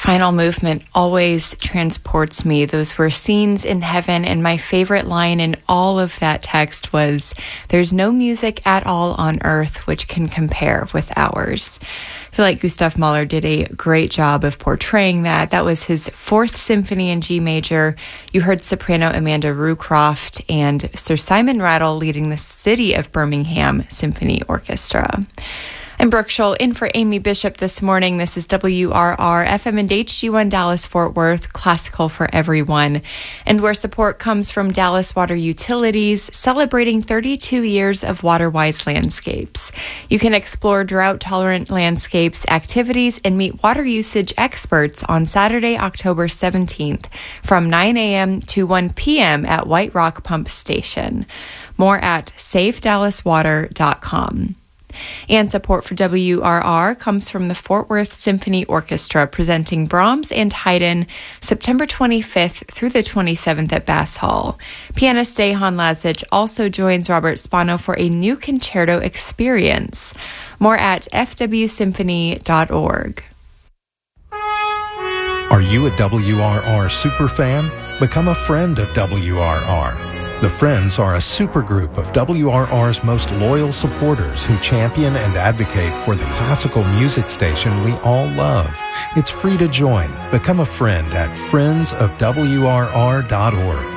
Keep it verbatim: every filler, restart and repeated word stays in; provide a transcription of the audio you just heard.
final movement always transports me. Those were scenes in heaven, and my favorite line in all of that text was, "There's no music at all on earth which can compare with ours." I feel like Gustav Mahler did a great job of portraying that. That was his fourth symphony in G major. You heard soprano Amanda Rucroft and Sir Simon Rattle leading the City of Birmingham Symphony Orchestra. I'm Brooke Scholl in for Amy Bishop this morning. This is W R R F M and H G one Dallas Fort Worth, classical for everyone. And where support comes from Dallas Water Utilities, celebrating thirty-two years of WaterWise landscapes. You can explore drought-tolerant landscapes, activities, and meet water usage experts on Saturday, October seventeenth from nine a.m. to one p.m. at White Rock Pump Station. More at save dallas water dot com. And support for W R R comes from the Fort Worth Symphony Orchestra, presenting Brahms and Haydn September twenty-fifth through the twenty-seventh at Bass Hall. Pianist Dejan Lazic also joins Robert Spano for a new concerto experience. More at f w symphony dot org. Are you a W R R superfan? Become a friend of W R R. The Friends are a supergroup of W R R's most loyal supporters who champion and advocate for the classical music station we all love. It's free to join. Become a friend at friends of w r r dot org.